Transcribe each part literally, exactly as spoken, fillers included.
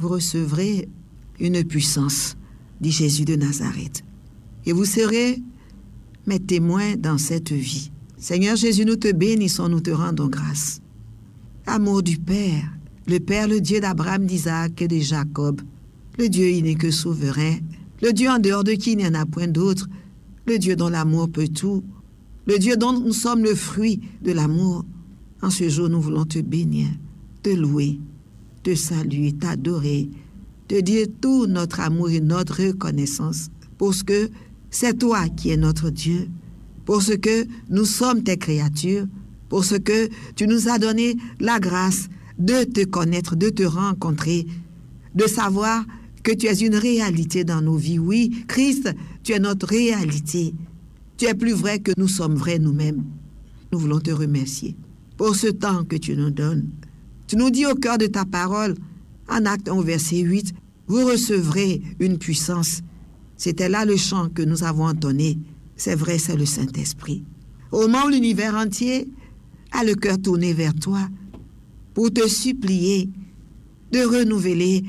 vous recevrez une puissance, dit Jésus de Nazareth. Et vous serez mes témoins dans cette vie. Seigneur Jésus, nous te bénissons, nous te rendons grâce. Amour du Père, le Père, le Dieu d'Abraham, d'Isaac et de Jacob, le Dieu unique souverain, le Dieu en dehors de qui il n'y en a point d'autre, le Dieu dont l'amour peut tout, le Dieu dont nous sommes le fruit de l'amour. En ce jour, nous voulons te bénir, te louer, te saluer, t'adorer, te dire tout notre amour et notre reconnaissance pour ce que c'est toi qui es notre Dieu, pour ce que nous sommes tes créatures, pour ce que tu nous as donné la grâce de te connaître, de te rencontrer, de savoir que tu es une réalité dans nos vies. Oui, Christ, tu es notre réalité. Tu es plus vrai que nous sommes vrais nous-mêmes. Nous voulons te remercier pour ce temps que tu nous donnes. Tu nous dis au cœur de ta parole, en Acte un, verset huit, vous recevrez une puissance. C'était là le chant que nous avons entonné. C'est vrai, c'est le Saint-Esprit. Au moment où l'univers entier a le cœur tourné vers toi pour te supplier de renouveler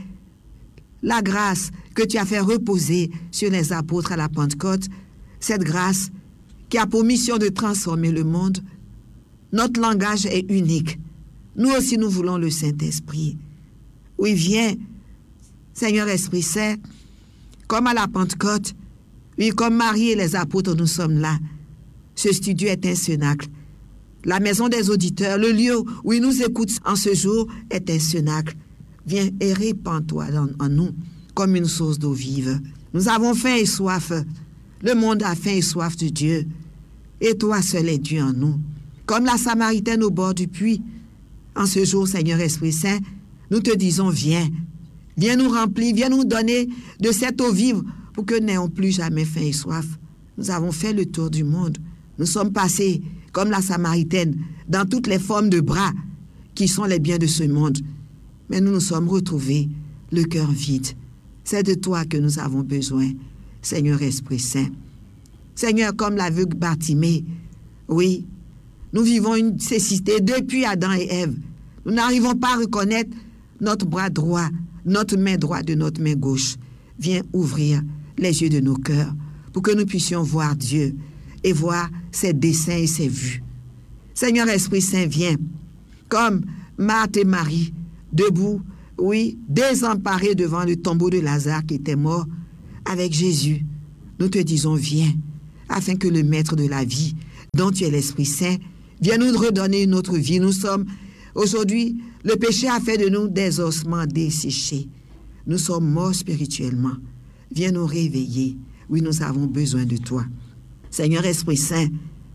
la grâce que tu as fait reposer sur les apôtres à la Pentecôte, cette grâce qui a pour mission de transformer le monde. Notre langage est unique. Nous aussi, nous voulons le Saint-Esprit. Oui, viens, Seigneur Esprit Saint, comme à la Pentecôte, oui, comme Marie et les apôtres, nous sommes là. Ce studio est un cénacle. La maison des auditeurs, le lieu où ils nous écoutent en ce jour est un cénacle. Viens et répands-toi en nous comme une source d'eau vive. Nous avons faim et soif. Le monde a faim et soif de Dieu. Et toi seul es Dieu en nous. Comme la Samaritaine au bord du puits. En ce jour, Seigneur Esprit Saint, nous te disons, viens. Viens nous remplir, viens nous donner de cette eau vive pour que nous n'ayons plus jamais faim et soif. Nous avons fait le tour du monde. Nous sommes passés, comme la Samaritaine, dans toutes les formes de bras qui sont les biens de ce monde. Mais nous nous sommes retrouvés, le cœur vide. C'est de toi que nous avons besoin, Seigneur Esprit Saint. Seigneur, comme l'aveugle Bartimée, oui, nous vivons une cécité depuis Adam et Ève. Nous n'arrivons pas à reconnaître notre bras droit, notre main droite de notre main gauche. Viens ouvrir les yeux de nos cœurs pour que nous puissions voir Dieu et voir ses desseins et ses vues. Seigneur Esprit Saint, viens, comme Marthe et Marie, debout, oui, désemparés devant le tombeau de Lazare qui était mort, avec Jésus, nous te disons, viens, afin que le Maître de la vie, dont tu es l'Esprit Saint, vienne nous redonner une autre vie. Nous sommes, aujourd'hui, le péché a fait de nous des ossements desséchés. Nous sommes morts spirituellement. Viens nous réveiller. Oui, nous avons besoin de toi. Seigneur Esprit Saint,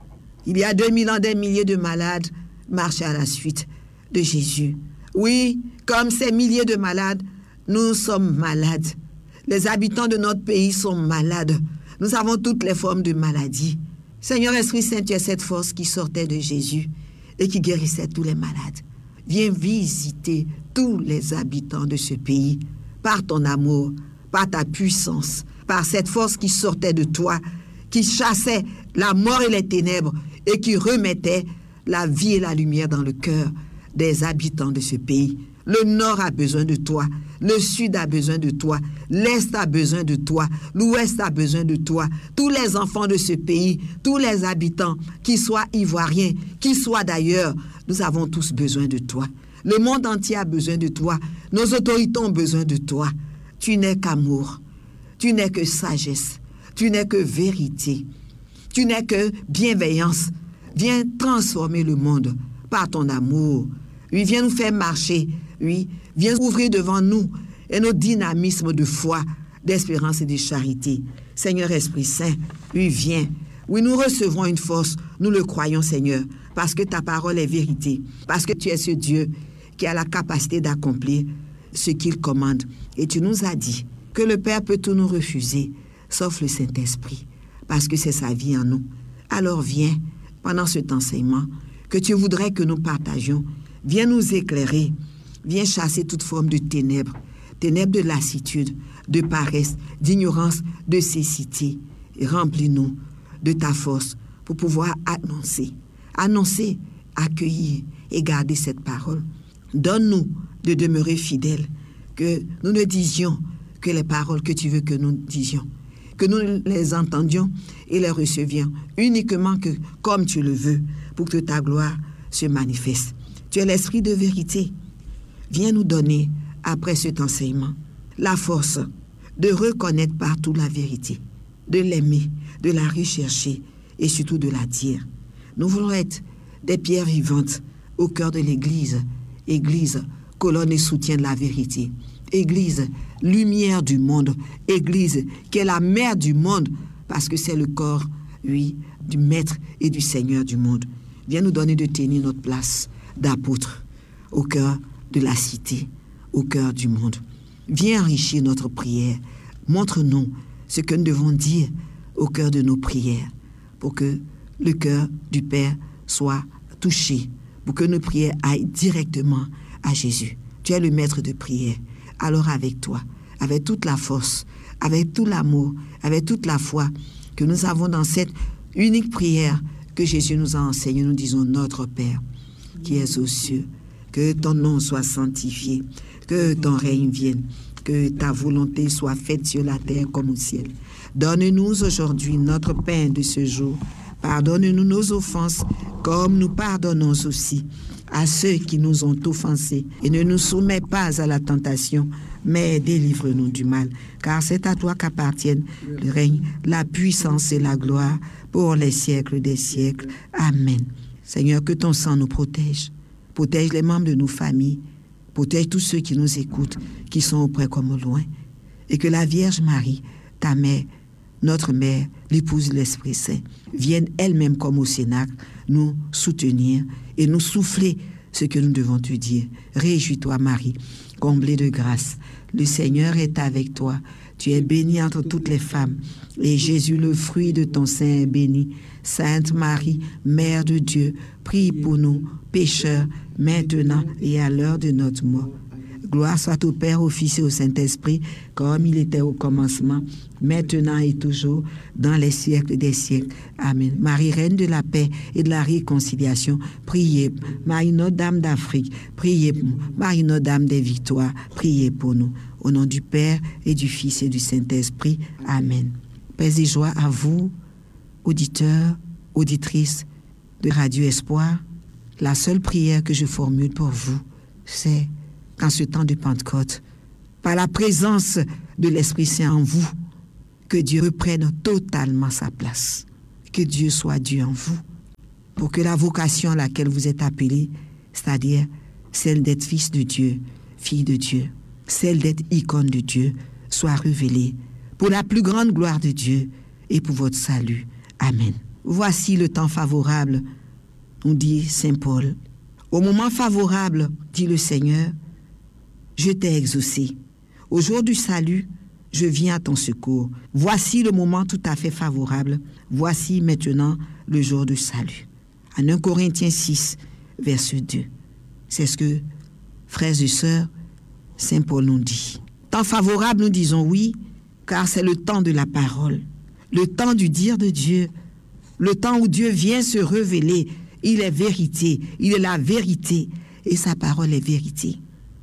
il y a deux mille ans, des milliers de malades marchaient à la suite de Jésus. Oui, comme ces milliers de malades, nous sommes malades. Les habitants de notre pays sont malades. Nous avons toutes les formes de maladies. Seigneur Esprit Saint, tu es cette force qui sortait de Jésus et qui guérissait tous les malades. Viens visiter tous les habitants de ce pays par ton amour, par ta puissance, par cette force qui sortait de toi, qui chassait la mort et les ténèbres et qui remettait la vie et la lumière dans le cœur des habitants de ce pays. Le nord a besoin de toi, le sud a besoin de toi, l'est a besoin de toi, l'ouest a besoin de toi. Tous les enfants de ce pays, tous les habitants, qu'ils soient ivoiriens, qu'ils soient d'ailleurs, nous avons tous besoin de toi. Le monde entier a besoin de toi, nos autorités ont besoin de toi. Tu n'es qu'amour, tu n'es que sagesse, tu n'es que vérité, tu n'es que bienveillance. Viens transformer le monde par ton amour. Oui, viens nous faire marcher. Oui, viens ouvrir devant nous et nos dynamismes de foi, d'espérance et de charité. Seigneur Esprit Saint, oui, viens. Oui, nous recevons une force, nous le croyons, Seigneur, parce que ta parole est vérité, parce que tu es ce Dieu qui a la capacité d'accomplir ce qu'il commande. Et tu nous as dit que le Père peut tout nous refuser, sauf le Saint-Esprit, parce que c'est sa vie en nous. Alors viens, pendant cet enseignement, que tu voudrais que nous partagions, viens nous éclairer, viens chasser toute forme de ténèbres, ténèbres de lassitude, de paresse, d'ignorance, de cécité. Et remplis-nous de ta force pour pouvoir annoncer, annoncer, accueillir et garder cette parole. Donne-nous de demeurer fidèles, que nous ne disions que les paroles que tu veux que nous disions, que nous les entendions et les recevions uniquement que comme tu le veux, pour que ta gloire se manifeste. Tu es l'esprit de vérité. Viens nous donner, après cet enseignement, la force de reconnaître partout la vérité, de l'aimer, de la rechercher et surtout de la dire. Nous voulons être des pierres vivantes au cœur de l'Église, Église, colonne et soutien de la vérité, Église, lumière du monde, Église qui est la mère du monde, parce que c'est le corps, oui, du Maître et du Seigneur du monde. Viens nous donner de tenir notre place d'apôtre au cœur de la cité, au cœur du monde. Viens enrichir notre prière. Montre-nous ce que nous devons dire au cœur de nos prières pour que le cœur du Père soit touché, pour que nos prières aillent directement à Jésus. Tu es le maître de prière. Alors avec toi, avec toute la force, avec tout l'amour, avec toute la foi que nous avons dans cette unique prière que Jésus nous a enseignée, nous disons: Notre Père qui es aux cieux, que ton nom soit sanctifié, que ton règne vienne, que ta volonté soit faite sur la terre comme au ciel. Donne-nous aujourd'hui notre pain de ce jour. Pardonne-nous nos offenses, comme nous pardonnons aussi à ceux qui nous ont offensés. Et ne nous soumets pas à la tentation, mais délivre-nous du mal. Car c'est à toi qu'appartiennent le règne, la puissance et la gloire pour les siècles des siècles. Amen. Seigneur, que ton sang nous protège. Protège les membres de nos familles. Protège tous ceux qui nous écoutent, qui sont auprès comme au loin. Et que la Vierge Marie, ta mère, notre mère, l'épouse de l'Esprit Saint, vienne elle-même comme au Cénacle nous soutenir et nous souffler ce que nous devons te dire. Réjouis-toi, Marie, comblée de grâce. Le Seigneur est avec toi. Tu es bénie entre toutes les femmes, et Jésus, le fruit de ton sein, est béni. Sainte Marie, Mère de Dieu, prie pour nous, pécheurs, maintenant et à l'heure de notre mort. Gloire soit au Père, au Fils et au Saint-Esprit, comme il était au commencement, maintenant et toujours, dans les siècles des siècles. Amen. Marie, Reine de la paix et de la réconciliation, priez. Marie, Notre-Dame d'Afrique, priez pour nous. Marie, Notre-Dame des victoires, priez pour nous. Au nom du Père et du Fils et du Saint-Esprit. Amen. Paix et joie à vous, auditeurs, auditrices de Radio Espoir. La seule prière que je formule pour vous, c'est qu'en ce temps de Pentecôte, par la présence de l'Esprit Saint en vous, que Dieu reprenne totalement sa place. Que Dieu soit Dieu en vous, pour que la vocation à laquelle vous êtes appelés, c'est-à-dire celle d'être fils de Dieu, fille de Dieu, celle d'être icône de Dieu, soit révélée pour la plus grande gloire de Dieu et pour votre salut. Amen. Voici le temps favorable, nous dit Saint Paul. Au moment favorable, dit le Seigneur, je t'ai exaucé. Au jour du salut, je viens à ton secours. Voici le moment tout à fait favorable. Voici maintenant le jour du salut. En un Corinthiens six, verset deux. C'est ce que, frères et sœurs, Saint Paul nous dit. Temps favorable, nous disons oui, car c'est le temps de la parole, le temps du dire de Dieu, le temps où Dieu vient se révéler. Il est vérité, il est la vérité, et sa parole est vérité.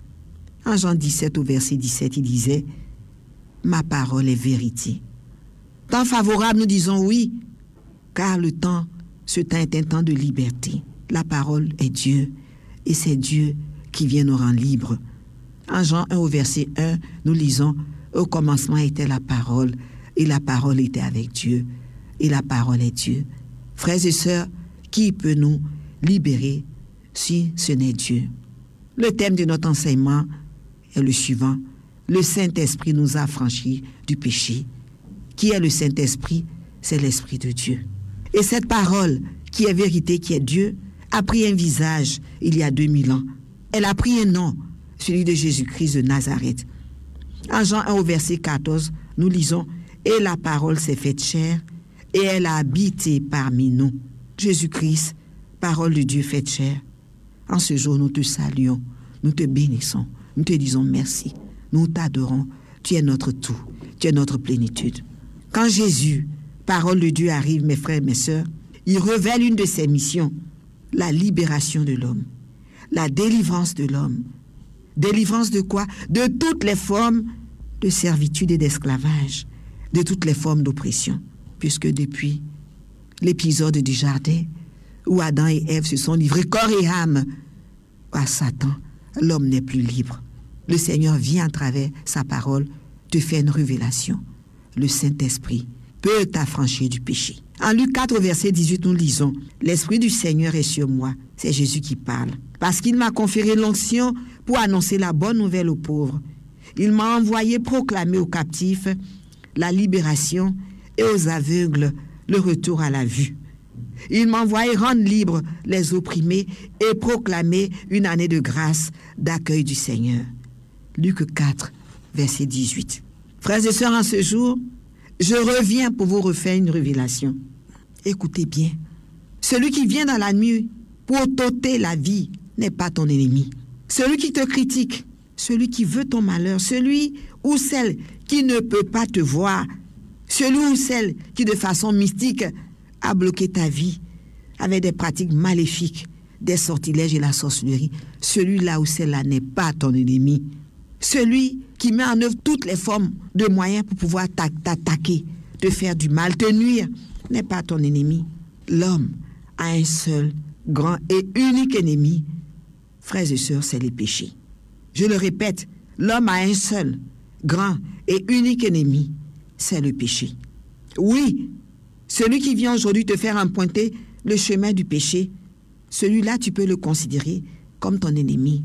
En Jean dix-sept, au verset dix-sept, il disait « Ma parole est vérité ». Temps favorable, nous disons oui, car le temps, ce temps est un temps de liberté. La parole est Dieu, et c'est Dieu qui vient nous rendre libres. En Jean un, au verset un, nous lisons « Au commencement était la parole, et la parole était avec Dieu, et la parole est Dieu ». Frères et sœurs, qui peut nous libérer si ce n'est Dieu? Le thème de notre enseignement est le suivant. Le Saint-Esprit nous a franchis du péché. Qui est le Saint-Esprit? C'est l'Esprit de Dieu. Et cette parole, qui est vérité, qui est Dieu, a pris un visage il y a deux mille ans. Elle a pris un nom, celui de Jésus-Christ de Nazareth. En Jean un, au verset quatorze, nous lisons « Et la parole s'est faite chair, et elle a habité parmi nous. » Jésus-Christ, parole de Dieu faite chair. En ce jour, nous te saluons, nous te bénissons, nous te disons merci, nous t'adorons. Tu es notre tout, tu es notre plénitude. Quand Jésus, parole de Dieu, arrive, mes frères, mes sœurs, il révèle une de ses missions, la libération de l'homme, la délivrance de l'homme, Délivrance de quoi? De toutes les formes de servitude et d'esclavage, de toutes les formes d'oppression, puisque depuis l'épisode du jardin, où Adam et Ève se sont livrés corps et âme à Satan, l'homme n'est plus libre. Le Seigneur vient à travers sa parole te faire une révélation. Le Saint-Esprit peut t'affranchir du péché. En Luc quatre, verset dix-huit, nous lisons « L'Esprit du Seigneur est sur moi ». C'est Jésus qui parle. Parce qu'il m'a conféré l'onction pour annoncer la bonne nouvelle aux pauvres. Il m'a envoyé proclamer aux captifs la libération et aux aveugles le retour à la vue. Il m'a envoyé rendre libres les opprimés et proclamer une année de grâce, d'accueil du Seigneur. Luc quatre, verset dix-huit. Frères et sœurs, en ce jour, je reviens pour vous refaire une révélation. Écoutez bien. Celui qui vient dans la nuit pour t'ôter la vie n'est pas ton ennemi. Celui qui te critique, celui qui veut ton malheur, celui ou celle qui ne peut pas te voir, celui ou celle qui de façon mystique a bloqué ta vie avec des pratiques maléfiques, des sortilèges et la sorcellerie, celui-là ou celle-là n'est pas ton ennemi. Celui qui met en œuvre toutes les formes de moyens pour pouvoir t'attaquer, te faire du mal, te nuire, n'est pas ton ennemi. L'homme a un seul, grand et unique ennemi. Frères et sœurs, c'est les péchés. Je le répète, l'homme a un seul, grand et unique ennemi, c'est le péché. Oui, celui qui vient aujourd'hui te faire emprunter le chemin du péché, celui-là, tu peux le considérer comme ton ennemi.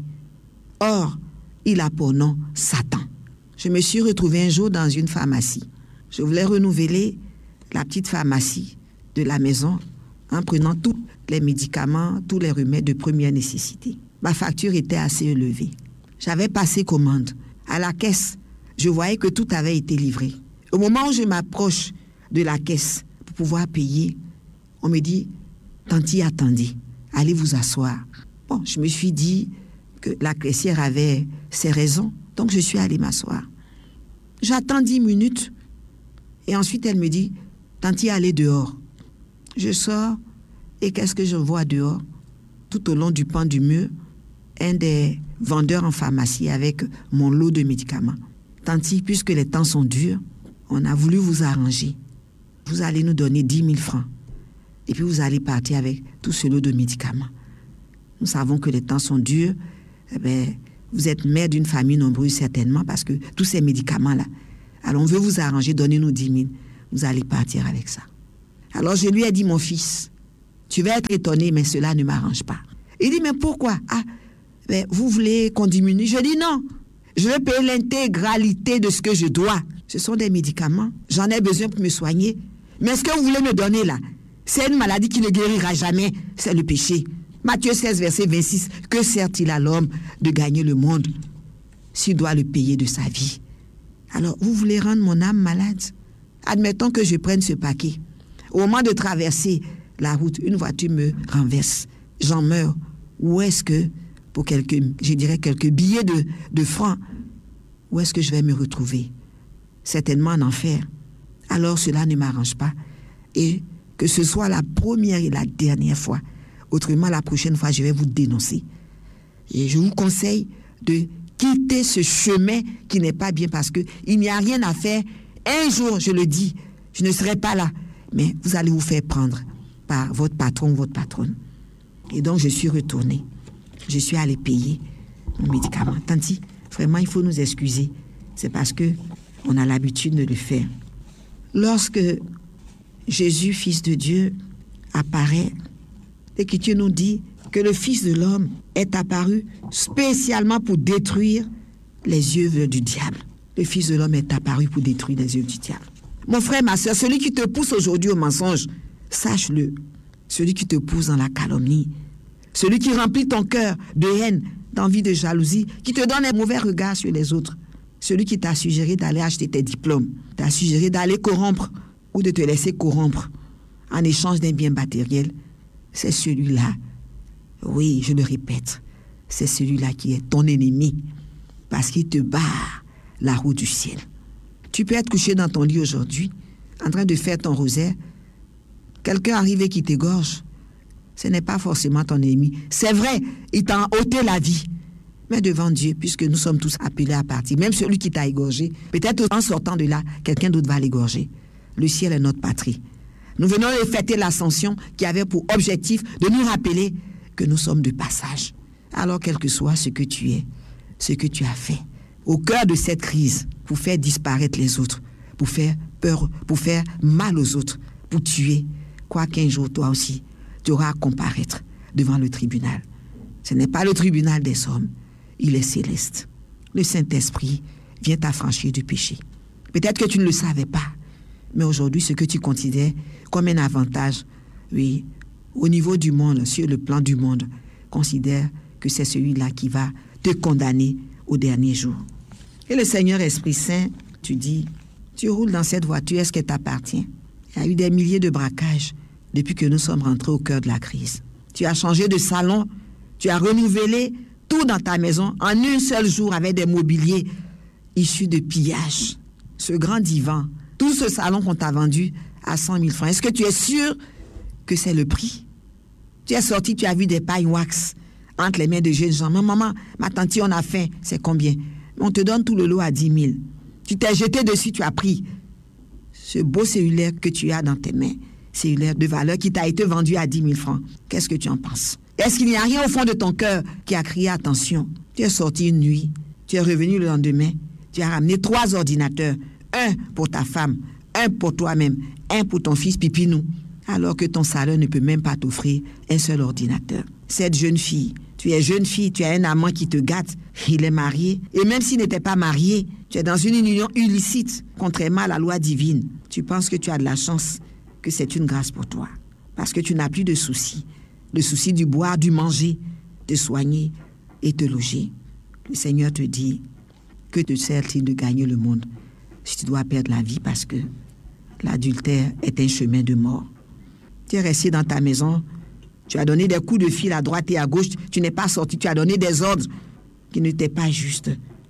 Or, il a pour nom Satan. Je me suis retrouvée un jour dans une pharmacie. Je voulais renouveler la petite pharmacie de la maison en prenant tous les médicaments, tous les remèdes de première nécessité. Ma facture était assez élevée. J'avais passé commande. À la caisse, je voyais que tout avait été livré. Au moment où je m'approche de la caisse pour pouvoir payer, on me dit « Tanti, attendez, allez vous asseoir ». Bon, je me suis dit que la caissière avait ses raisons, donc je suis allée m'asseoir. J'attends dix minutes et ensuite elle me dit « Tanti, allez dehors ». Je sors et qu'est-ce que je vois dehors? Tout au long du pan du mur, un des vendeurs en pharmacie avec mon lot de médicaments. Tanti, puisque les temps sont durs, on a voulu vous arranger. Vous allez nous donner dix mille francs. Et puis vous allez partir avec tout ce lot de médicaments. Nous savons que les temps sont durs. Eh bien, vous êtes mère d'une famille nombreuse certainement parce que tous ces médicaments-là. Alors on veut vous arranger, donnez-nous dix mille. Vous allez partir avec ça. Alors je lui ai dit, mon fils, tu vas être étonné, mais cela ne m'arrange pas. Il dit, mais pourquoi? Ah, ben, vous voulez qu'on diminue? Je dis non. Je vais payer l'intégralité de ce que je dois. Ce sont des médicaments. J'en ai besoin pour me soigner. Mais ce que vous voulez me donner là, c'est une maladie qui ne guérira jamais. C'est le péché. Matthieu seize, verset vingt-six. Que sert-il à l'homme de gagner le monde s'il doit le payer de sa vie? Alors, vous voulez rendre mon âme malade? Admettons que je prenne ce paquet. Au moment de traverser la route, une voiture me renverse. J'en meurs. Où est-ce que, pour quelques, je dirais quelques billets de, de francs, où est-ce que je vais me retrouver? Certainement en enfer. Alors cela ne m'arrange pas. Et que ce soit la première et la dernière fois. Autrement, la prochaine fois, je vais vous dénoncer. Et je vous conseille de quitter ce chemin qui n'est pas bien parce qu'il n'y a rien à faire. Un jour, je le dis, je ne serai pas là. Mais vous allez vous faire prendre par votre patron ou votre patronne. Et donc, je suis retournée. Je suis allée payer mon médicament. Tanti, vraiment, il faut nous excuser. C'est parce que on a l'habitude de le faire. Lorsque Jésus, Fils de Dieu, apparaît, l'Écriture nous dit que le Fils de l'homme est apparu spécialement pour détruire les œuvres du diable. Le Fils de l'homme est apparu pour détruire les œuvres du diable. Mon frère, ma soeur, celui qui te pousse aujourd'hui au mensonge, sache-le. Celui qui te pousse dans la calomnie, celui qui remplit ton cœur de haine, d'envie, de jalousie, qui te donne un mauvais regard sur les autres, celui qui t'a suggéré d'aller acheter tes diplômes, t'a suggéré d'aller corrompre ou de te laisser corrompre en échange d'un bien matériel, c'est celui-là, oui, je le répète, c'est celui-là qui est ton ennemi parce qu'il te barre la route du ciel. Tu peux être couché dans ton lit aujourd'hui, en train de faire ton rosaire. Quelqu'un arrive et qui t'égorge. Ce n'est pas forcément ton ennemi. C'est vrai, il t'a ôté la vie. mais devant Dieu, puisque nous sommes tous appelés à partir. Même celui qui t'a égorgé, peut-être en sortant de là, quelqu'un d'autre va l'égorger. Le ciel est notre patrie. Nous venons de fêter l'ascension qui avait pour objectif de nous rappeler que nous sommes de passage. Alors, quel que soit ce que tu es, ce que tu as fait, au cœur de cette crise, pour faire disparaître les autres, pour faire peur, pour faire mal aux autres, pour tuer, quoi qu'un jour, toi aussi, tu auras à comparaître devant le tribunal. Ce n'est pas le tribunal des hommes, il est céleste. Le Saint-Esprit vient t'affranchir du péché. Peut-être que tu ne le savais pas, mais aujourd'hui, ce que tu considères comme un avantage, oui, au niveau du monde, sur le plan du monde, considère que c'est celui-là qui va te condamner au dernier jour. Et le Seigneur Esprit Saint, tu dis, tu roules dans cette voiture, est-ce qu'elle t'appartient? Il y a eu des milliers de braquages depuis que nous sommes rentrés au cœur de la crise. Tu as changé de salon, tu as renouvelé tout dans ta maison en un seul jour avec des mobiliers issus de pillage. Ce grand divan, tout ce salon qu'on t'a vendu à cent mille francs, est-ce que tu es sûr que c'est le prix? Tu es sorti, tu as vu des pailles wax entre les mains de jeunes gens. Mais maman, ma tante, on a faim, c'est combien? On te donne tout le lot à dix mille. Tu t'es jeté dessus, tu as pris ce beau cellulaire que tu as dans tes mains, cellulaire de valeur qui t'a été vendu à dix mille francs. Qu'est-ce que tu en penses? Est-ce qu'il n'y a rien au fond de ton cœur qui a crié attention? Tu es sorti une nuit, tu es revenu le lendemain, tu as ramené trois ordinateurs, un pour ta femme, un pour toi-même, un pour ton fils Pipinou, alors que ton salaire ne peut même pas t'offrir un seul ordinateur. Cette jeune fille, tu es jeune fille, tu as un amant qui te gâte, il est marié, et même s'il n'était pas marié, tu es dans une union illicite, contrairement à la loi divine. Tu penses que tu as de la chance, que c'est une grâce pour toi, parce que tu n'as plus de soucis, le souci du boire, du manger, de soigner et te loger. Le Seigneur te dit, que te sert-il de gagner le monde si tu dois perdre la vie, parce que l'adultère est un chemin de mort. Tu es resté dans ta maison, tu as donné des coups de fil à droite et à gauche, tu n'es pas sorti, tu as donné des ordres qui n'étaient pas justes.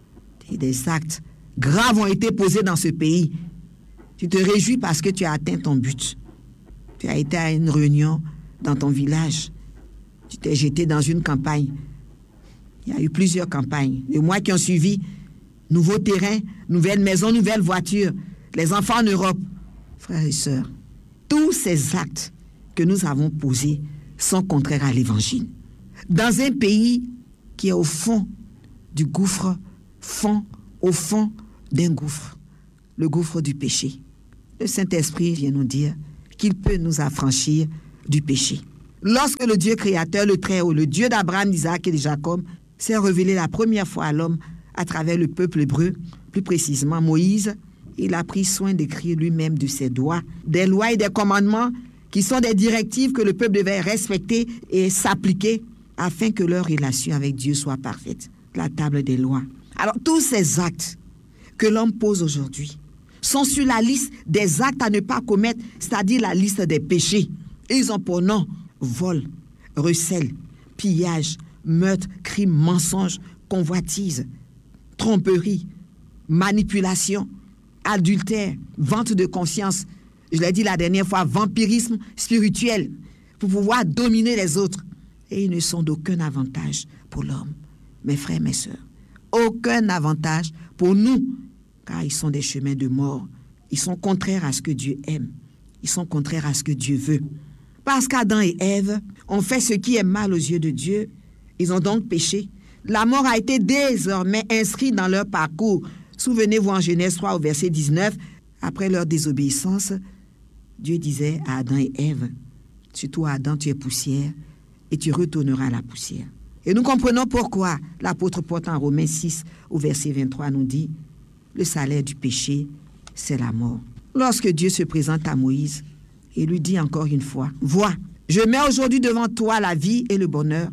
Et des actes graves ont été posés dans ce pays. Tu te réjouis parce que tu as atteint ton but. Tu as été à une réunion dans ton village. Tu t'es jeté dans une campagne. Il y a eu plusieurs campagnes. Les mois qui ont suivi, nouveaux terrains, nouvelles maisons, nouvelles voitures, les enfants en Europe. Frères et sœurs, tous ces actes que nous avons posés sont contraires à l'Évangile. Dans un pays qui est au fond du gouffre, fond, au fond d'un gouffre, le gouffre du péché. Le Saint-Esprit vient nous dire qu'il peut nous affranchir du péché. Lorsque le Dieu créateur, le Très-Haut, le Dieu d'Abraham, d'Isaac et de Jacob, s'est révélé la première fois à l'homme à travers le peuple hébreu, plus précisément Moïse, il a pris soin d'écrire lui-même de ses doigts des lois et des commandements qui sont des directives que le peuple devait respecter et s'appliquer afin que leur relation avec Dieu soit parfaite. La table des lois. Alors, tous ces actes que l'homme pose aujourd'hui sont sur la liste des actes à ne pas commettre, c'est-à-dire la liste des péchés. Ils ont pour nom vol, recel, pillage, meurtre, crime, mensonge, convoitise, tromperie, manipulation, adultère, vente de conscience. Je l'ai dit la dernière fois, vampirisme spirituel pour pouvoir dominer les autres. Et ils ne sont d'aucun avantage pour l'homme. Mes frères, mes sœurs, aucun avantage pour nous, car ils sont des chemins de mort. Ils sont contraires à ce que Dieu aime. Ils sont contraires à ce que Dieu veut. Parce qu'Adam et Ève ont fait ce qui est mal aux yeux de Dieu. Ils ont donc péché. La mort a été désormais inscrite dans leur parcours. Souvenez-vous en Genèse trois au verset dix-neuf, après leur désobéissance, Dieu disait à Adam et Ève, surtout à Adam, tu es poussière et tu retourneras à la poussière. Et nous comprenons pourquoi l'apôtre Paul en Romains six au verset vingt-trois nous dit, le salaire du péché, c'est la mort. Lorsque Dieu se présente à Moïse, il lui dit encore une fois, vois, je mets aujourd'hui devant toi la vie et le bonheur,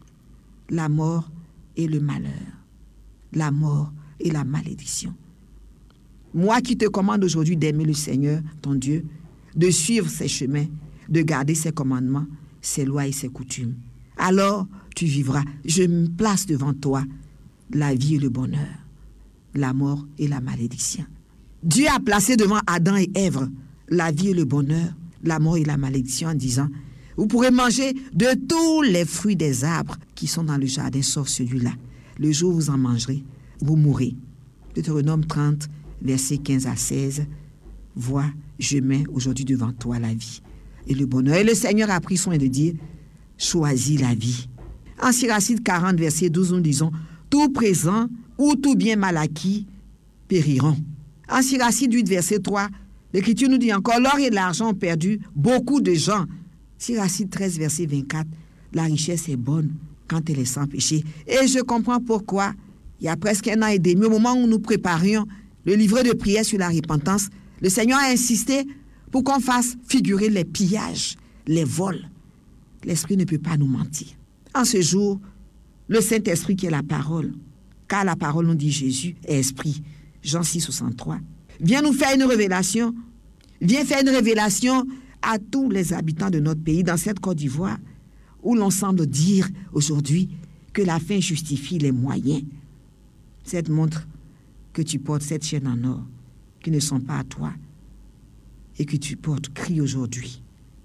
la mort et le malheur, la mort et la malédiction. Moi qui te commande aujourd'hui d'aimer le Seigneur, ton Dieu, de suivre ses chemins, de garder ses commandements, ses lois et ses coutumes. Alors tu vivras. Je me place devant toi la vie et le bonheur, la mort et la malédiction. Dieu a placé devant Adam et Ève la vie et le bonheur, la mort et la malédiction en disant, vous pourrez manger de tous les fruits des arbres qui sont dans le jardin, sauf celui-là. le jour où vous en mangerez, vous mourrez. Deutéronome trente, versets quinze à seize. Vois, je mets aujourd'hui devant toi la vie et le bonheur. Et le Seigneur a pris soin de dire, choisis la vie. En Siracide quarante, verset douze, nous disons, tout présent ou tout bien mal acquis périront. En Siracide huit, verset trois, l'Écriture nous dit encore, l'or et l'argent ont perdu beaucoup de gens. Siracide treize, verset vingt-quatre, la richesse est bonne quand elle est sans péché. Et je comprends pourquoi, il y a presque un an et demi, au moment où nous préparions le livret de prière sur la repentance, le Seigneur a insisté pour qu'on fasse figurer les pillages, les vols. L'Esprit ne peut pas nous mentir. En ce jour, le Saint-Esprit qui est la parole, car la parole nous dit Jésus est Esprit, Jean six, soixante-trois, vient nous faire une révélation, vient faire une révélation à tous les habitants de notre pays, dans cette Côte d'Ivoire, où l'on semble dire aujourd'hui que la fin justifie les moyens. Cette montre que tu portes, cette chaîne en or, qui ne sont pas à toi, et que tu portes, crie aujourd'hui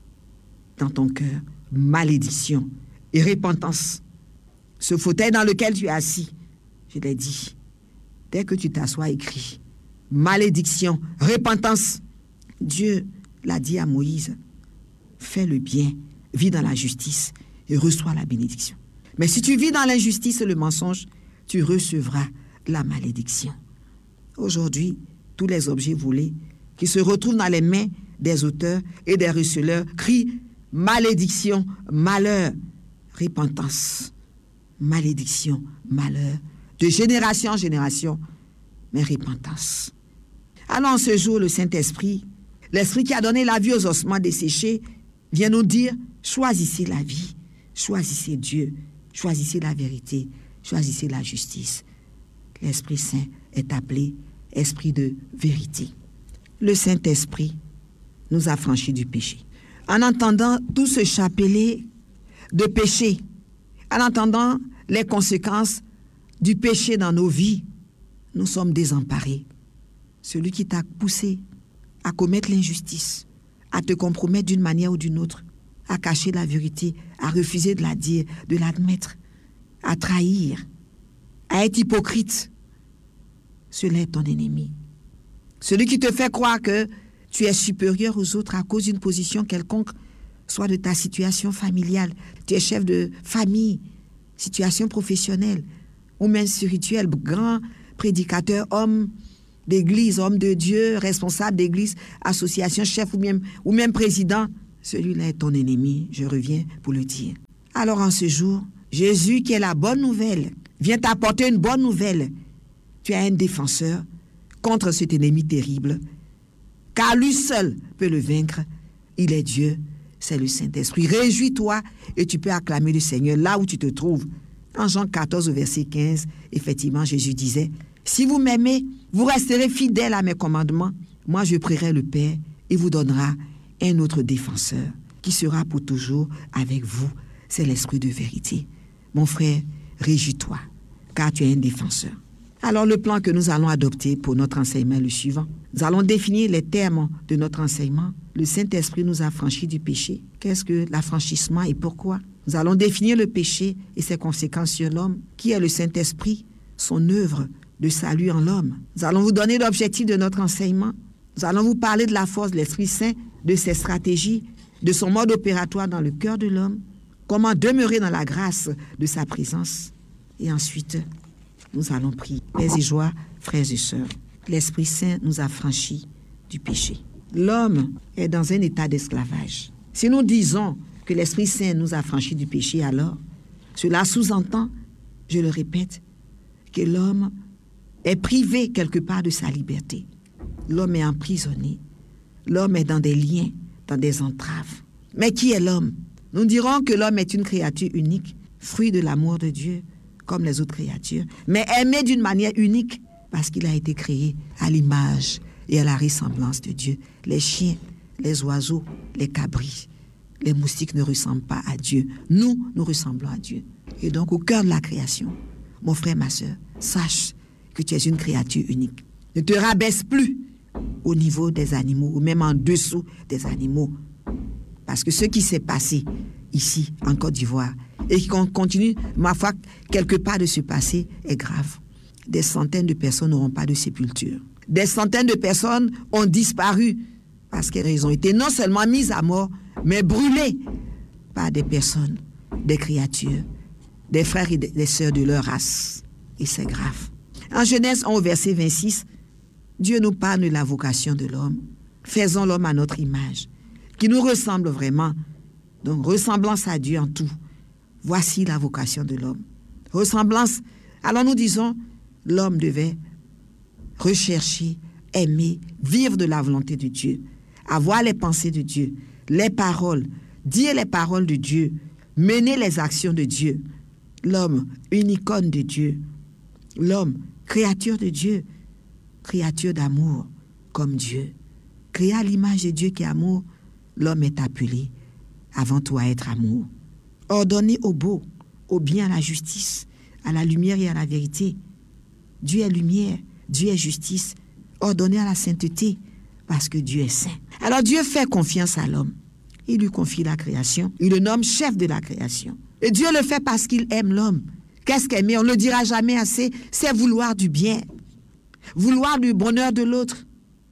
dans ton cœur, malédiction et repentance. Ce fauteuil dans lequel tu es assis, je l'ai dit, dès que tu t'assois, écris, malédiction, repentance. Dieu l'a dit à Moïse, fais le bien, vis dans la justice et reçois la bénédiction. Mais si tu vis dans l'injustice et le mensonge, tu recevras la malédiction. Aujourd'hui, tous les objets volés qui se retrouvent dans les mains des auteurs et des receleurs crient malédiction, malheur, repentance, malédiction, malheur, de génération en génération, mais repentance. Alors en ce jour, le Saint-Esprit, l'Esprit qui a donné la vie aux ossements desséchés, vient nous dire, choisissez la vie, choisissez Dieu, choisissez la vérité, choisissez la justice. L'Esprit Saint est appelé Esprit de vérité. Le Saint-Esprit nous a franchis du péché. En entendant tout ce chapelet de péché, en entendant les conséquences du péché dans nos vies, nous sommes désemparés. Celui qui t'a poussé à commettre l'injustice, à te compromettre d'une manière ou d'une autre, à cacher la vérité, à refuser de la dire, de l'admettre, à trahir, à être hypocrite, cela est ton ennemi. Celui qui te fait croire que tu es supérieur aux autres à cause d'une position quelconque, soit de ta situation familiale, tu es chef de famille, situation professionnelle, ou même spirituelle, grand prédicateur, homme d'église, homme de Dieu, responsable d'église, association, chef ou même, ou même président, celui-là est ton ennemi, je reviens pour le dire. Alors en ce jour, Jésus qui est la bonne nouvelle, vient t'apporter une bonne nouvelle. Tu as un défenseur contre cet ennemi terrible, car lui seul peut le vaincre. Il est Dieu, c'est le Saint-Esprit. Réjouis-toi et tu peux acclamer le Seigneur là où tu te trouves. En Jean quatorze, verset quinze, effectivement, Jésus disait, « Si vous m'aimez, vous resterez fidèles à mes commandements. Moi, je prierai le Père et vous donnera un autre défenseur qui sera pour toujours avec vous. C'est l'Esprit de vérité. » Mon frère, réjouis-toi, car tu es un défenseur. Alors, le plan que nous allons adopter pour notre enseignement est le suivant. Nous allons définir les termes de notre enseignement. Le Saint-Esprit nous a franchis du péché. Qu'est-ce que l'affranchissement et pourquoi? Nous allons définir le péché et ses conséquences sur l'homme. Qui est le Saint-Esprit? Son œuvre de salut en l'homme. Nous allons vous donner l'objectif de notre enseignement. Nous allons vous parler de la force de l'Esprit Saint, de ses stratégies, de son mode opératoire dans le cœur de l'homme, comment demeurer dans la grâce de sa présence. Et ensuite, nous allons prier. Paix et joie, frères et sœurs. L'Esprit Saint nous a franchis du péché. L'homme est dans un état d'esclavage. Si nous disons que l'Esprit Saint nous a franchis du péché, alors cela sous-entend, je le répète, que l'homme est privé quelque part de sa liberté. L'homme est emprisonné. L'homme est dans des liens, dans des entraves. Mais qui est l'homme? Nous dirons que l'homme est une créature unique, fruit de l'amour de Dieu, comme les autres créatures, mais aimé d'une manière unique parce qu'il a été créé à l'image et à la ressemblance de Dieu. Les chiens, les oiseaux, les cabris, les moustiques ne ressemblent pas à Dieu. Nous, nous ressemblons à Dieu. Et donc, au cœur de la création, mon frère, ma sœur, sache que tu es une créature unique. Ne te rabaisse plus au niveau des animaux ou même en dessous des animaux. Parce que ce qui s'est passé ici, en Côte d'Ivoire, et qui continue, ma foi, quelque part de se passer, est grave. Des centaines de personnes n'auront pas de sépulture. Des centaines de personnes ont disparu parce qu'elles ont été non seulement mises à mort, mais brûlées par des personnes, des créatures, des frères et des sœurs de leur race. Et c'est grave. En Genèse un, au verset vingt-six, Dieu nous parle de la vocation de l'homme. Faisons l'homme à notre image, qui nous ressemble vraiment. Donc, ressemblance à Dieu en tout. Voici la vocation de l'homme. Ressemblance. Alors nous disons, l'homme devait rechercher, aimer, vivre de la volonté de Dieu, avoir les pensées de Dieu, les paroles, dire les paroles de Dieu, mener les actions de Dieu. L'homme, une icône de Dieu. L'homme, créature de Dieu, créature d'amour, comme Dieu. Créé à l'image de Dieu qui est amour, l'homme est appelé avant tout à être amour. Ordonné au beau, au bien, à la justice, à la lumière et à la vérité. Dieu est lumière, Dieu est justice, ordonné à la sainteté, parce que Dieu est saint. Alors Dieu fait confiance à l'homme. Il lui confie la création, il le nomme chef de la création. Et Dieu le fait parce qu'il aime l'homme. Qu'est-ce qu'aimer? On ne le dira jamais assez, c'est vouloir du bien, vouloir du bonheur de l'autre,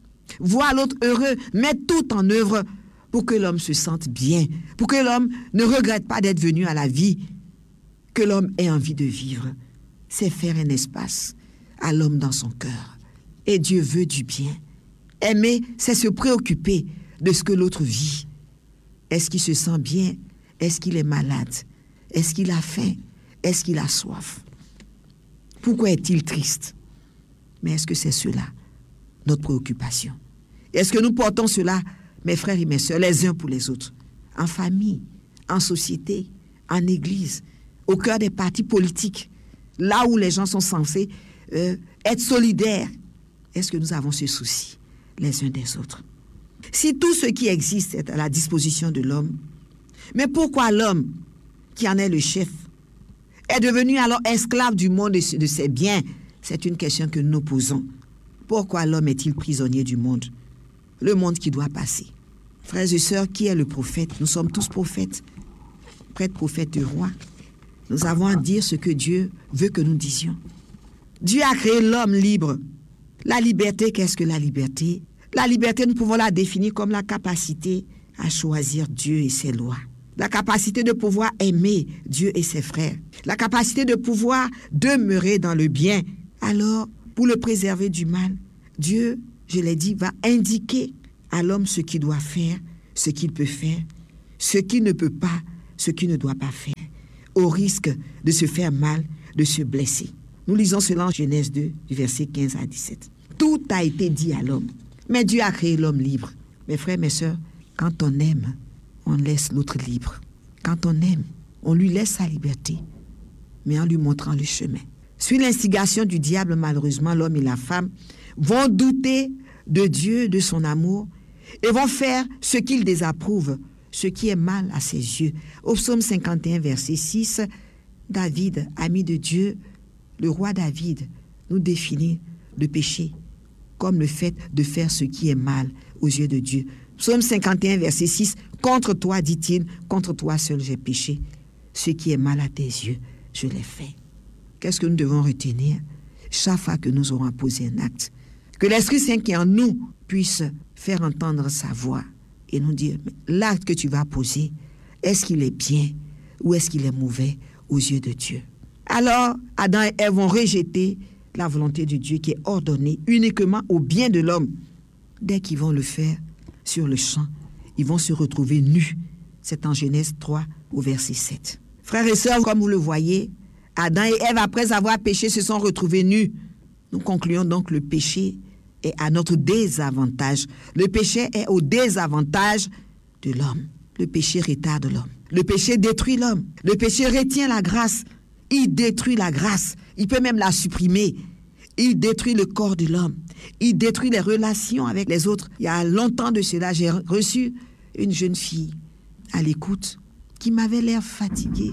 voir l'autre heureux, mettre tout en œuvre pour que l'homme se sente bien, pour que l'homme ne regrette pas d'être venu à la vie, que l'homme ait envie de vivre. C'est faire un espace à l'homme dans son cœur. Et Dieu veut du bien. Aimer, c'est se préoccuper de ce que l'autre vit. Est-ce qu'il se sent bien? Est-ce qu'il est malade? Est-ce qu'il a faim? Est-ce qu'il a soif? Pourquoi est-il triste? Mais est-ce que c'est cela, notre préoccupation? Est-ce que nous portons cela, mes frères et mes sœurs, les uns pour les autres, en famille, en société, en église, au cœur des partis politiques, là où les gens sont censés euh, être solidaires? Est-ce que nous avons ce souci les uns des autres? Si tout ce qui existe est à la disposition de l'homme, mais pourquoi l'homme, qui en est le chef, est devenu alors esclave du monde et de ses biens? C'est une question que nous nous posons. Pourquoi l'homme est-il prisonnier du monde? Le monde qui doit passer. Frères et sœurs, qui est le prophète? Nous sommes tous prophètes, prêtres, prophètes et rois. Nous avons à dire ce que Dieu veut que nous disions. Dieu a créé l'homme libre. La liberté, qu'est-ce que la liberté? La liberté, nous pouvons la définir comme la capacité à choisir Dieu et ses lois. La capacité de pouvoir aimer Dieu et ses frères. La capacité de pouvoir demeurer dans le bien. Alors, pour le préserver du mal, Dieu, je l'ai dit, va indiquer à l'homme ce qu'il doit faire, ce qu'il peut faire, ce qu'il ne peut pas, ce qu'il ne doit pas faire, au risque de se faire mal, de se blesser. Nous lisons cela en Genèse deux, du verset quinze à dix-sept. Tout a été dit à l'homme, mais Dieu a créé l'homme libre. Mes frères, mes sœurs, quand on aime, on laisse l'autre libre. Quand on aime, on lui laisse sa liberté, mais en lui montrant le chemin. Sur l'instigation du diable, malheureusement, l'homme et la femme vont douter de Dieu, de son amour, et vont faire ce qu'il désapprouve, ce qui est mal à ses yeux. Au psaume cinquante et un, verset six, David, ami de Dieu, le roi David, nous définit le péché comme le fait de faire ce qui est mal aux yeux de Dieu. Psaume cinquante et un, verset six, contre toi, dit-il, contre toi seul j'ai péché. Ce qui est mal à tes yeux, je l'ai fait. Qu'est-ce que nous devons retenir? Chaque fois que nous aurons posé un acte, que l'Esprit Saint qui est en nous puisse faire entendre sa voix et nous dire, l'acte que tu vas poser, est-ce qu'il est bien ou est-ce qu'il est mauvais aux yeux de Dieu? Alors, Adam et Ève vont rejeter la volonté de Dieu qui est ordonnée uniquement au bien de l'homme. Dès qu'ils vont le faire sur le champ, ils vont se retrouver nus. C'est en Genèse trois au verset sept. Frères et sœurs, comme vous le voyez, Adam et Ève, après avoir péché, se sont retrouvés nus. Nous concluons donc le péché est à notre désavantage. Le péché est au désavantage de l'homme. Le péché retarde l'homme. Le péché détruit l'homme. Le péché retient la grâce. Il détruit la grâce. Il peut même la supprimer. Il détruit le corps de l'homme. Il détruit les relations avec les autres. Il y a longtemps de cela, j'ai reçu une jeune fille à l'écoute qui m'avait l'air fatiguée.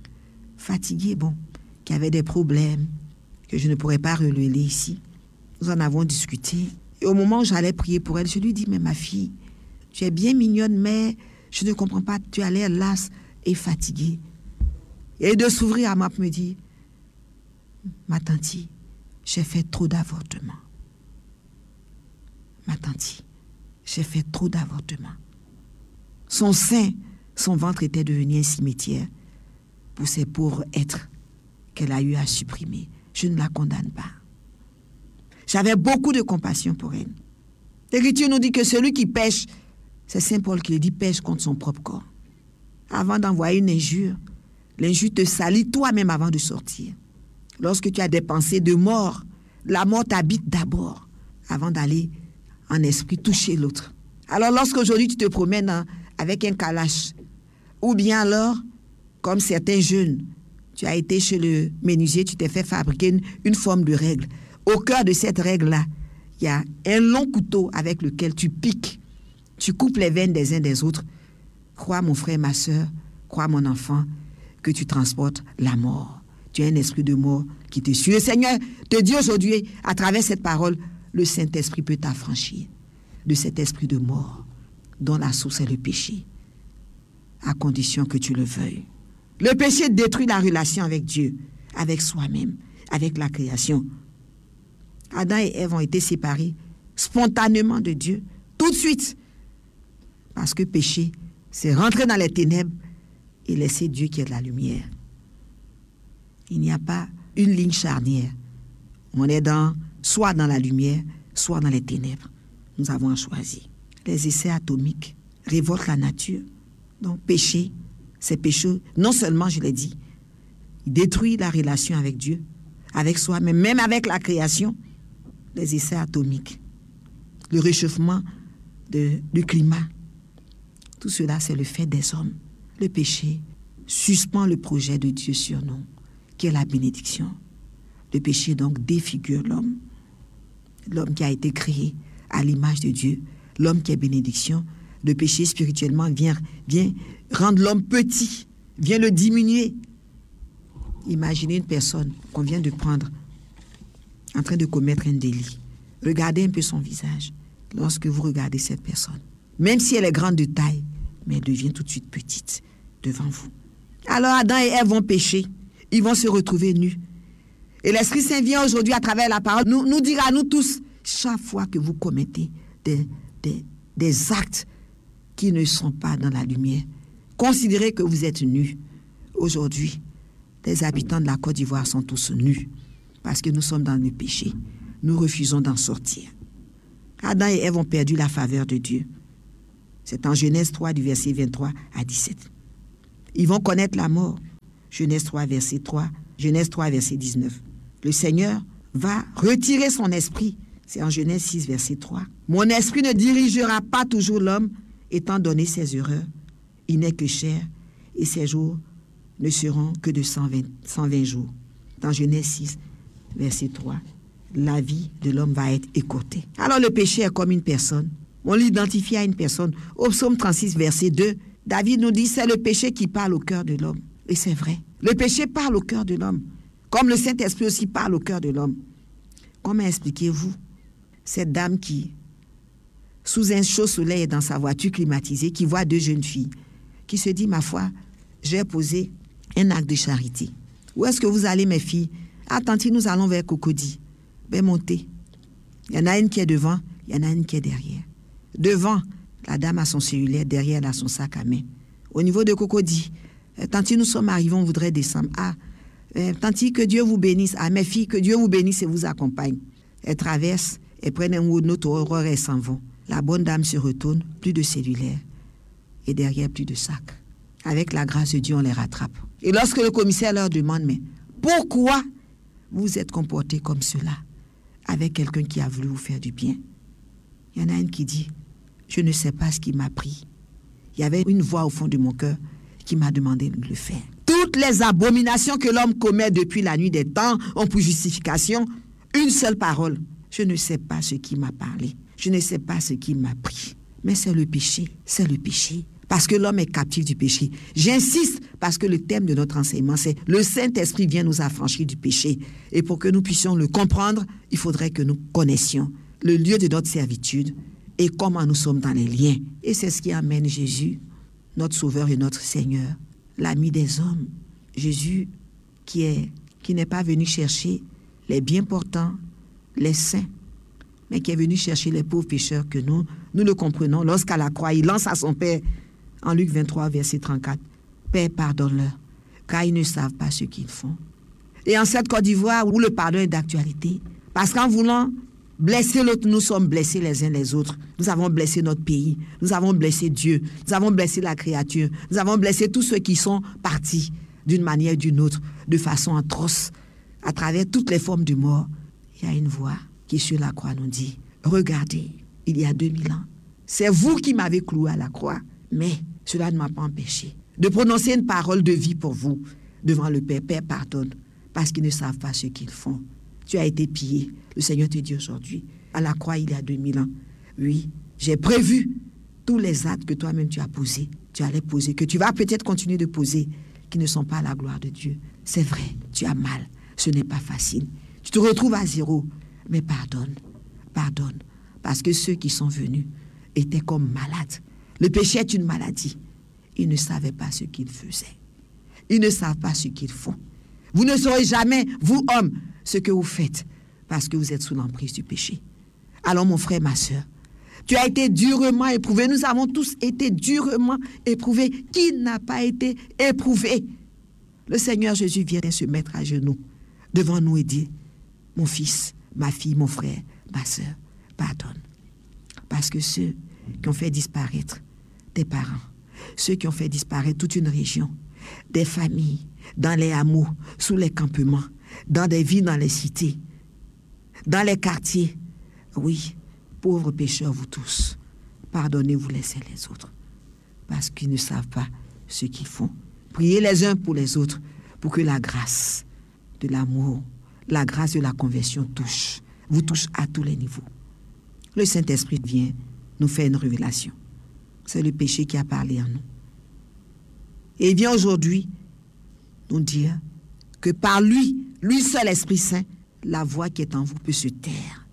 Fatiguée, bon, qui avait des problèmes que je ne pourrais pas relever ici. Nous en avons discuté. Et au moment où j'allais prier pour elle, je lui dis, mais ma fille, tu es bien mignonne, mais je ne comprends pas, tu as l'air lasse et fatiguée. Et de s'ouvrir à moi pour me dire, ma tante, j'ai fait trop d'avortements. Ma tante, j'ai fait trop d'avortements. Son sein, son ventre était devenu un cimetière pour ces pauvres êtres qu'elle a eu à supprimer. Je ne la condamne pas. J'avais beaucoup de compassion pour elle. L'Écriture nous dit que celui qui pêche, c'est Saint Paul qui le dit, pêche contre son propre corps. Avant d'envoyer une injure, l'injure te salit toi-même avant de sortir. Lorsque tu as des pensées de mort, la mort t'habite d'abord avant d'aller en esprit toucher l'autre. Alors lorsqu'aujourd'hui tu te promènes hein, avec un calache, ou bien alors, comme certains jeunes, tu as été chez le menuisier, tu t'es fait fabriquer une, une forme de règle. Au cœur de cette règle-là, il y a un long couteau avec lequel tu piques, tu coupes les veines des uns des autres. Crois mon frère, ma soeur, crois mon enfant, que tu transportes la mort. Tu as un esprit de mort qui te suit. Le Seigneur te dit aujourd'hui, à travers cette parole, le Saint-Esprit peut t'affranchir de cet esprit de mort dont la source est le péché, à condition que tu le veuilles. Le péché détruit la relation avec Dieu, avec soi-même, avec la création. Adam et Ève ont été séparés spontanément de Dieu, tout de suite, parce que péché, c'est rentrer dans les ténèbres et laisser Dieu qui est de la lumière. Il n'y a pas une ligne charnière. On est dans, soit dans la lumière, soit dans les ténèbres. Nous avons à choisir. Les essais atomiques révoltent la nature. Donc, péché, c'est péché. Non seulement, je l'ai dit, il détruit la relation avec Dieu, avec soi, mais même avec la création. Les essais atomiques, le réchauffement de, du climat, tout cela, c'est le fait des hommes. Le péché suspend le projet de Dieu sur nous, qui est la bénédiction. Le péché, donc, défigure l'homme. L'homme qui a été créé à l'image de Dieu, l'homme qui est bénédiction. Le péché, spirituellement, vient, vient rendre l'homme petit, vient le diminuer. Imaginez une personne qu'on vient de prendre en train de commettre un délit. Regardez un peu son visage lorsque vous regardez cette personne. Même si elle est grande de taille, mais elle devient tout de suite petite devant vous. Alors Adam et Ève vont pécher. Ils vont se retrouver nus. Et l'Esprit Saint vient aujourd'hui à travers la parole nous, nous dire à nous tous, chaque fois que vous commettez des, des, des actes qui ne sont pas dans la lumière, considérez que vous êtes nus. Aujourd'hui, les habitants de la Côte d'Ivoire sont tous nus parce que nous sommes dans le péché. Nous refusons d'en sortir. Adam et Ève ont perdu la faveur de Dieu. C'est en Genèse trois, du verset vingt-trois à dix-sept. Ils vont connaître la mort. Genèse trois, verset trois, Genèse trois, verset dix-neuf. Le Seigneur va retirer son esprit. C'est en Genèse six, verset trois. Mon esprit ne dirigera pas toujours l'homme, étant donné ses erreurs. Il n'est que chair, et ses jours ne seront que de cent vingt, cent vingt jours. Dans Genèse six, verset trois, la vie de l'homme va être écourtée. Alors le péché est comme une personne. On l'identifie à une personne. Au psaume trente-six, verset deux, David nous dit, c'est le péché qui parle au cœur de l'homme. Et c'est vrai. Le péché parle au cœur de l'homme. Comme le Saint-Esprit aussi parle au cœur de l'homme. Comment expliquez-vous cette dame qui, sous un chaud soleil, est dans sa voiture climatisée, qui voit deux jeunes filles, qui se dit, ma foi, j'ai posé un acte de charité. Où est-ce que vous allez, mes filles? Ah, tanti, nous allons vers Cocody. Ben, montez. Il y en a une qui est devant, il y en a une qui est derrière. Devant, la dame a son cellulaire, derrière, elle a son sac à main. Au niveau de Cocody, euh, tanti, nous sommes arrivés, on voudrait descendre. Ah, euh, tanti, que Dieu vous bénisse. Ah, mes filles, que Dieu vous bénisse et vous accompagne. Elles traversent, elles prennent un autre horreur et s'en vont. La bonne dame se retourne, plus de cellulaire. Et derrière, plus de sac. Avec la grâce de Dieu, on les rattrape. Et lorsque le commissaire leur demande, mais pourquoi vous êtes comportés comme cela avec quelqu'un qui a voulu vous faire du bien? Il y en a une qui dit, je ne sais pas ce qui m'a pris. Il y avait une voix au fond de mon cœur qui m'a demandé de le faire. Toutes les abominations que l'homme commet depuis la nuit des temps ont pour justification une seule parole. Je ne sais pas ce qui m'a parlé. Je ne sais pas ce qui m'a pris. Mais c'est le péché. C'est le péché. Parce que l'homme est captif du péché. J'insiste parce que le thème de notre enseignement, c'est le Saint-Esprit vient nous affranchir du péché. Et pour que nous puissions le comprendre, il faudrait que nous connaissions le lieu de notre servitude et comment nous sommes dans les liens. Et c'est ce qui amène Jésus, notre Sauveur et notre Seigneur, l'ami des hommes, Jésus qui est, qui n'est pas venu chercher les bien portants, les saints, mais qui est venu chercher les pauvres pécheurs que nous, nous le comprenons. Lorsqu'à la croix, il lance à son Père, en Luc vingt-trois, verset trente-quatre, « Père, pardonne-leur, car ils ne savent pas ce qu'ils font. » Et en cette Côte d'Ivoire, où le pardon est d'actualité, parce qu'en voulant blesser l'autre, nous sommes blessés les uns les autres. Nous avons blessé notre pays, nous avons blessé Dieu, nous avons blessé la créature, nous avons blessé tous ceux qui sont partis d'une manière ou d'une autre, de façon atroce, à travers toutes les formes de mort. Il y a une voix qui sur la croix nous dit, regardez, il y a deux mille ans, c'est vous qui m'avez cloué à la croix, mais cela ne m'a pas empêché de prononcer une parole de vie pour vous devant le Père. Père, pardonne, parce qu'ils ne savent pas ce qu'ils font. Tu as été pillé. Le Seigneur te dit aujourd'hui, à la croix il y a deux mille ans, oui, j'ai prévu tous les actes que toi-même tu as posés, tu allais poser, que tu vas peut-être continuer de poser, qui ne sont pas à la gloire de Dieu. C'est vrai, tu as mal, ce n'est pas facile. Tu te retrouves à zéro, mais pardonne, pardonne, parce que ceux qui sont venus étaient comme malades. Le péché est une maladie. Ils ne savaient pas ce qu'ils faisaient. Ils ne savent pas ce qu'ils font. Vous ne saurez jamais, vous hommes, ce que vous faites, parce que vous êtes sous l'emprise du péché. Alors mon frère, ma soeur, tu as été durement éprouvé. Nous avons tous été durement éprouvés. Qui n'a pas été éprouvé? Le Seigneur Jésus vient se mettre à genoux devant nous et dit, mon fils, ma fille, mon frère, ma soeur, pardonne. Parce que ceux qui ont fait disparaître tes parents, ceux qui ont fait disparaître toute une région, des familles, dans les hameaux, sous les campements, dans des villes, dans les cités, dans les quartiers, oui, pauvres pécheurs, vous tous, pardonnez-vous les uns les autres, parce qu'ils ne savent pas ce qu'ils font. Priez les uns pour les autres, pour que la grâce de l'amour, la grâce de la conversion touche, vous touche à tous les niveaux. Le Saint-Esprit vient nous faire une révélation. C'est le péché qui a parlé en nous. Et il vient aujourd'hui nous dire que par lui, lui seul Esprit Saint, la voix qui est en vous peut se taire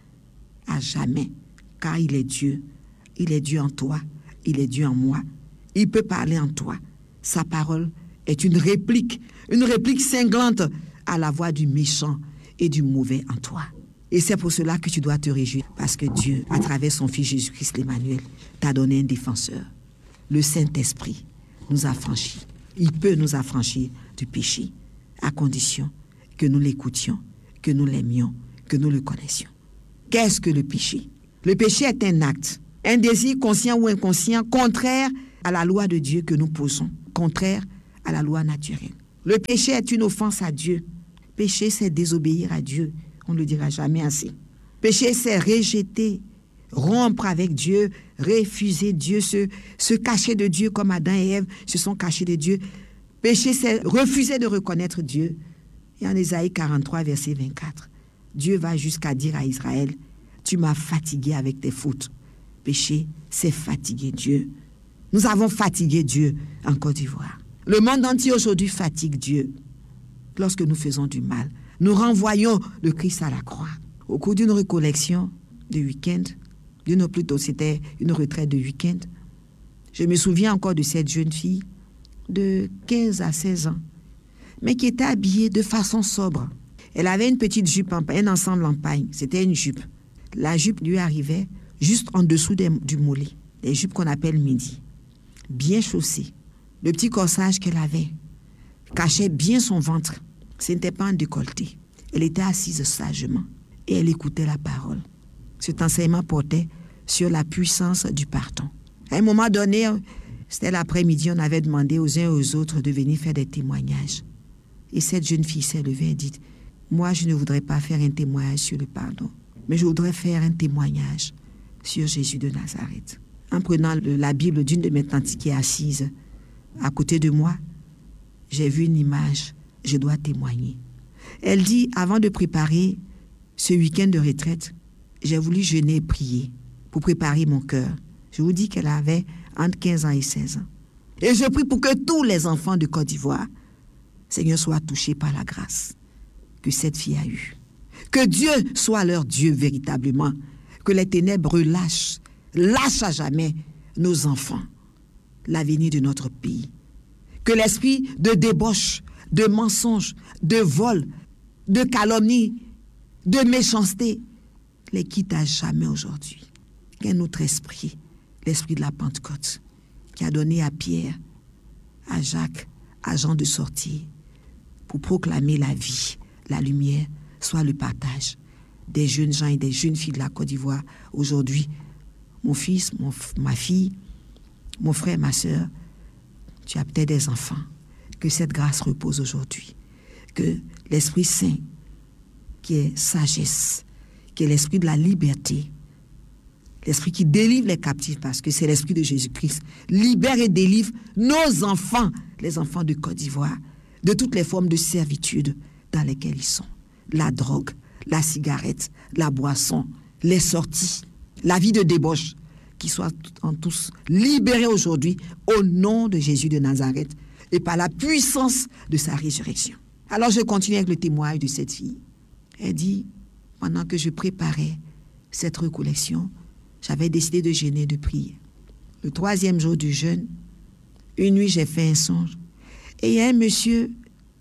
à jamais, car il est Dieu. Il est Dieu en toi, il est Dieu en moi. Il peut parler en toi. Sa parole est une réplique, une réplique cinglante à la voix du méchant et du mauvais en toi. Et c'est pour cela que tu dois te réjouir, parce que Dieu, à travers son Fils Jésus-Christ l'Emmanuel, t'a donné un défenseur. Le Saint-Esprit nous a franchis. Il peut nous affranchir du péché, à condition que nous l'écoutions, que nous l'aimions, que nous le connaissions. Qu'est-ce que le péché? Le péché est un acte, un désir conscient ou inconscient, contraire à la loi de Dieu que nous posons, contraire à la loi naturelle. Le péché est une offense à Dieu. Péché, c'est désobéir à Dieu. On ne le dira jamais assez. Péché, c'est rejeter, rompre avec Dieu, refuser Dieu, se, se cacher de Dieu comme Adam et Ève se sont cachés de Dieu. Péché, c'est refuser de reconnaître Dieu. Et en Ésaïe quarante-trois, verset vingt-quatre, Dieu va jusqu'à dire à Israël, tu m'as fatigué avec tes fautes. Péché, c'est fatiguer Dieu. Nous avons fatigué Dieu en Côte d'Ivoire. Le monde entier aujourd'hui fatigue Dieu. Lorsque nous faisons du mal, nous renvoyons le Christ à la croix. Au cours d'une recollection de week-end, d'une plutôt c'était une retraite de week-end, je me souviens encore de cette jeune fille de quinze à seize ans, mais qui était habillée de façon sobre. Elle avait une petite jupe, en, un ensemble en paille, c'était une jupe. La jupe lui arrivait juste en dessous des, du mollet, les jupes qu'on appelle midi, bien chaussée. Le petit corsage qu'elle avait cachait bien son ventre. Ce n'était pas un décolleté. Elle était assise sagement et elle écoutait la parole. Cet enseignement portait sur la puissance du pardon. À un moment donné, c'était l'après-midi, on avait demandé aux uns et aux autres de venir faire des témoignages. Et cette jeune fille s'est levée et dit, moi, je ne voudrais pas faire un témoignage sur le pardon, mais je voudrais faire un témoignage sur Jésus de Nazareth. En prenant le, la Bible d'une de mes tantes qui est assise à côté de moi, j'ai vu une image, je dois témoigner. Elle dit, avant de préparer ce week-end de retraite, j'ai voulu jeûner et prier pour préparer mon cœur. Je vous dis qu'elle avait entre quinze ans et seize ans. Et je prie pour que tous les enfants de Côte d'Ivoire, Seigneur, soient touchés par la grâce que cette fille a eue. Que Dieu soit leur Dieu véritablement. Que les ténèbres relâchent, lâchent à jamais nos enfants, l'avenir de notre pays. Que l'esprit de débauche, de mensonges, de vols, de calomnies, de méchanceté, les quitte à jamais aujourd'hui. Qu'un autre esprit, l'esprit de la Pentecôte, qui a donné à Pierre, à Jacques, à Jean de sortir pour proclamer la vie, la lumière, soit le partage des jeunes gens et des jeunes filles de la Côte d'Ivoire. Aujourd'hui, mon fils, mon, ma fille, mon frère, ma soeur, tu as peut-être des enfants. Que cette grâce repose aujourd'hui. Que l'Esprit Saint, qui est sagesse, qui est l'esprit de la liberté, l'esprit qui délivre les captifs, parce que c'est l'esprit de Jésus-Christ, libère et délivre nos enfants, les enfants de Côte d'Ivoire, de toutes les formes de servitude dans lesquelles ils sont. La drogue, la cigarette, la boisson, les sorties, la vie de débauche, qu'ils soient en tous libérés aujourd'hui au nom de Jésus de Nazareth et par la puissance de sa résurrection. Alors je continue avec le témoignage de cette fille. Elle dit, pendant que je préparais cette recollection, j'avais décidé de jeûner, de prier. Le troisième jour du jeûne, une nuit, j'ai fait un songe. Et il y a un monsieur,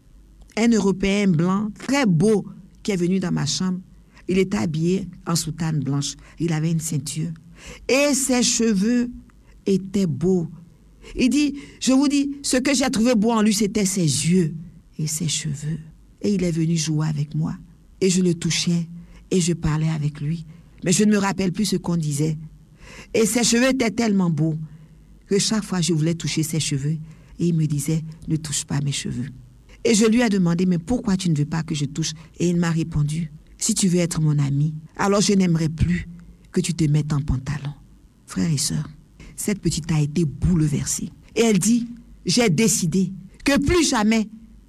un Européen blanc, très beau, qui est venu dans ma chambre. Il était habillé en soutane blanche. Il avait une ceinture. Et ses cheveux étaient beaux. Il dit, je vous dis, ce que j'ai trouvé beau en lui, c'était ses yeux et ses cheveux. Et il est venu jouer avec moi. Et je le touchais et je parlais avec lui. Mais je ne me rappelle plus ce qu'on disait. Et ses cheveux étaient tellement beaux que chaque fois je voulais toucher ses cheveux. Et il me disait, ne touche pas mes cheveux. Et je lui ai demandé, mais pourquoi tu ne veux pas que je touche? Et il m'a répondu, si tu veux être mon ami, alors je n'aimerais plus que tu te mettes en pantalon. Frères et sœurs, cette petite a été bouleversée. Et elle dit, j'ai décidé que plus jamais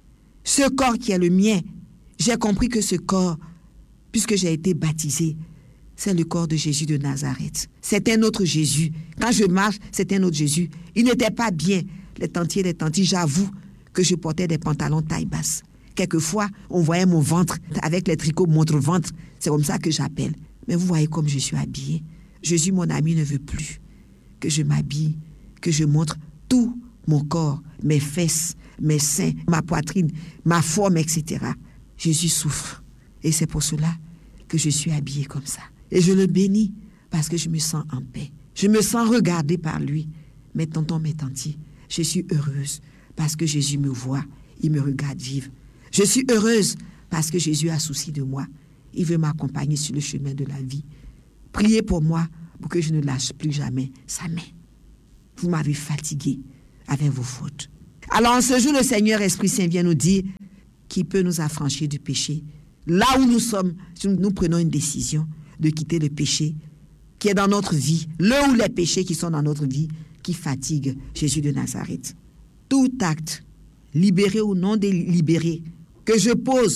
ce corps qui est le mien, j'ai compris que ce corps, puisque j'ai été baptisée, c'est le corps de Jésus de Nazareth. C'est un autre Jésus. Quand je marche, c'est un autre Jésus. Il n'était pas bien. Les tantiers, les tantis, j'avoue que je portais des pantalons taille basse. Quelquefois, on voyait mon ventre avec les tricots montre-ventre. C'est comme ça que j'appelle. Mais vous voyez comme je suis habillée. Jésus, mon ami, ne veut plus que je m'habille, que je montre tout mon corps, mes fesses, mes seins, ma poitrine, ma forme, et cetera. Jésus souffre. Et c'est pour cela que je suis habillée comme ça. Et je le bénis parce que je me sens en paix. Je me sens regardée par lui. Mes tontons, mes tantis, je suis heureuse parce que Jésus me voit. Il me regarde vivre. Je suis heureuse parce que Jésus a souci de moi. Il veut m'accompagner sur le chemin de la vie. Priez pour moi pour que je ne lâche plus jamais sa main. Vous m'avez fatigué avec vos fautes. Alors en ce jour, le Seigneur Esprit Saint vient nous dire qu'il peut nous affranchir du péché. Là où nous sommes, nous prenons une décision de quitter le péché qui est dans notre vie, là où les péchés qui sont dans notre vie, qui fatiguent Jésus de Nazareth. Tout acte, libéré ou non délibéré, que je pose